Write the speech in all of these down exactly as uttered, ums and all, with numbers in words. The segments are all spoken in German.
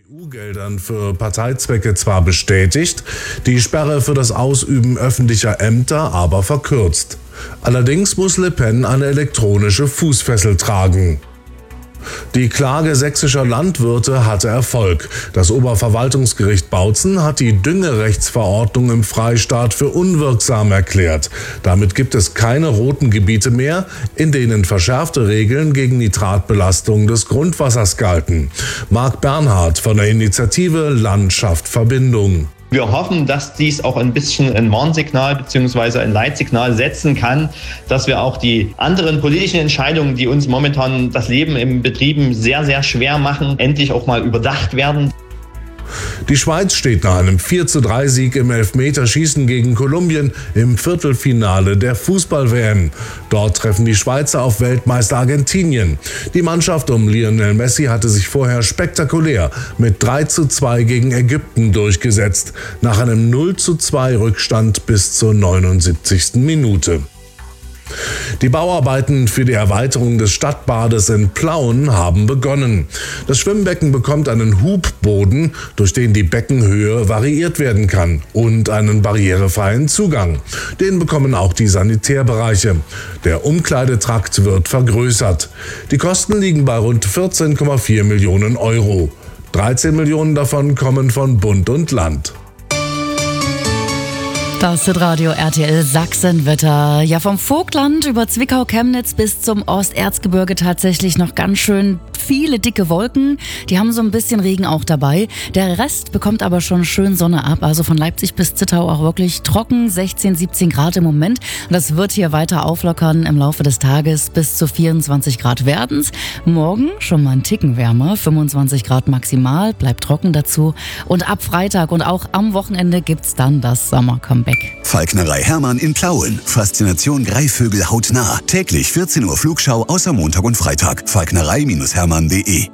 E U-Geldern für Parteizwecke zwar bestätigt, die Sperre für das Ausüben öffentlicher Ämter aber verkürzt. Allerdings muss Le Pen eine elektronische Fußfessel tragen. Die Klage sächsischer Landwirte hatte Erfolg. Das Oberverwaltungsgericht Bautzen hat die Düngerechtsverordnung im Freistaat für unwirksam erklärt. Damit gibt es keine roten Gebiete mehr, in denen verschärfte Regeln gegen Nitratbelastung des Grundwassers galten. Marc Bernhard von der Initiative Landschaft Verbindung. Wir hoffen, dass dies auch ein bisschen ein Warnsignal bzw. ein Leitsignal setzen kann, dass wir auch die anderen politischen Entscheidungen, die uns momentan das Leben im Betrieben sehr, sehr schwer machen, endlich auch mal überdacht werden. Die Schweiz steht nach einem vier zu drei Sieg im Elfmeterschießen gegen Kolumbien im Viertelfinale der Fußball-W M. Dort treffen die Schweizer auf Weltmeister Argentinien. Die Mannschaft um Lionel Messi hatte sich vorher spektakulär mit drei zu zwei gegen Ägypten durchgesetzt, nach einem null zu zwei Rückstand bis zur neunundsiebzigsten Minute. Die Bauarbeiten für die Erweiterung des Stadtbades in Plauen haben begonnen. Das Schwimmbecken bekommt einen Hubboden, durch den die Beckenhöhe variiert werden kann, und einen barrierefreien Zugang. Den bekommen auch die Sanitärbereiche. Der Umkleidetrakt wird vergrößert. Die Kosten liegen bei rund vierzehn Komma vier Millionen Euro. dreizehn Millionen davon kommen von Bund und Land. Das Hitradio R T L Sachsenwetter. Ja, vom Vogtland über Zwickau, Chemnitz bis zum Osterzgebirge tatsächlich noch ganz schön viele dicke Wolken. Die haben so ein bisschen Regen auch dabei. Der Rest bekommt aber schon schön Sonne ab. Also von Leipzig bis Zittau auch wirklich trocken, sechzehn, siebzehn Grad im Moment. Und das wird hier weiter auflockern im Laufe des Tages. Bis zu vierundzwanzig Grad werden's. Morgen schon mal ein Ticken wärmer, fünfundzwanzig Grad maximal, bleibt trocken dazu. Und ab Freitag und auch am Wochenende gibt's dann das Sommer-Comeback. Falknerei Hermann in Plauen. Faszination Greifvögel hautnah. Täglich vierzehn Uhr Flugschau außer Montag und Freitag. Falknerei Hermann punkt de.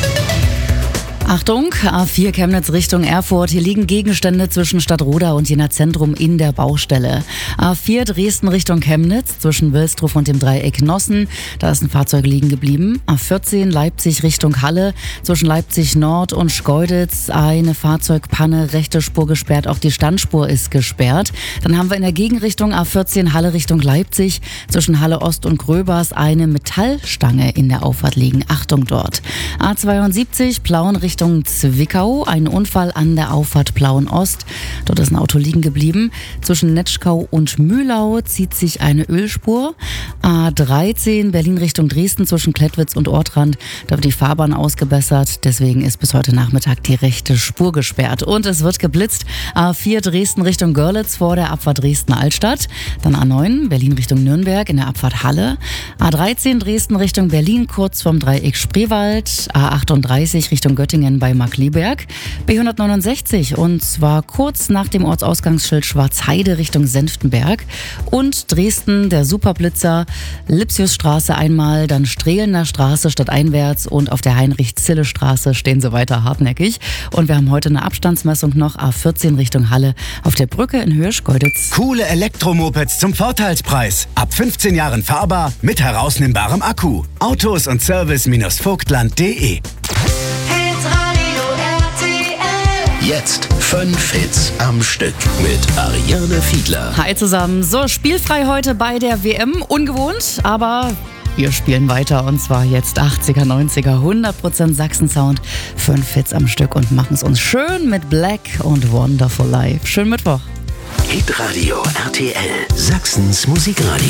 Achtung, A vier Chemnitz Richtung Erfurt. Hier liegen Gegenstände zwischen Stadtroda und Jena Zentrum in der Baustelle. A vier Dresden Richtung Chemnitz zwischen Wilsdruf und dem Dreieck Nossen. Da ist ein Fahrzeug liegen geblieben. A vierzehn Leipzig Richtung Halle zwischen Leipzig Nord und Schkeuditz. Eine Fahrzeugpanne, rechte Spur gesperrt. Auch die Standspur ist gesperrt. Dann haben wir in der Gegenrichtung A vierzehn Halle Richtung Leipzig zwischen Halle Ost und Gröbers eine Metallstange in der Auffahrt liegen. Achtung dort. A zweiundsiebzig Plauen Richtung Richtung Zwickau, ein Unfall an der Auffahrt Plauen-Ost. Dort ist ein Auto liegen geblieben. Zwischen Netschkau und Mühlau zieht sich eine Ölspur. A dreizehn Berlin Richtung Dresden zwischen Klettwitz und Ortrand. Da wird die Fahrbahn ausgebessert. Deswegen ist bis heute Nachmittag die rechte Spur gesperrt. Und es wird geblitzt. A vier Dresden Richtung Görlitz vor der Abfahrt Dresden-Altstadt. Dann A neun Berlin Richtung Nürnberg in der Abfahrt Halle. A dreizehn Dresden Richtung Berlin kurz vorm Dreieck Spreewald. A achtunddreißig Richtung Göttingen bei Markkleeberg. B hundertneunundsechzig und zwar kurz nach dem Ortsausgangsschild Schwarzheide Richtung Senftenberg. Und Dresden, der Superblitzer, Lipsiusstraße einmal, dann Strehlener Straße stadteinwärts und auf der Heinrich-Zille-Straße stehen sie weiter hartnäckig. Und wir haben heute eine Abstandsmessung noch A vierzehn Richtung Halle auf der Brücke in Höhe Schkeuditz. Coole Elektromopeds zum Vorteilspreis. Ab fünfzehn Jahren fahrbar mit herausnehmbarem Akku. Autos und Service Vogtland punkt de. Jetzt fünf Hits am Stück mit Ariane Fiedler. Hi zusammen. So, spielfrei heute bei der W M. Ungewohnt, aber wir spielen weiter. Und zwar jetzt achtziger, neunziger, hundert Prozent Sachsen-Sound. Fünf Hits am Stück und machen es uns schön mit Black und Wonderful Life. Schönen Mittwoch. Hitradio R T L. Sachsens Musikradio.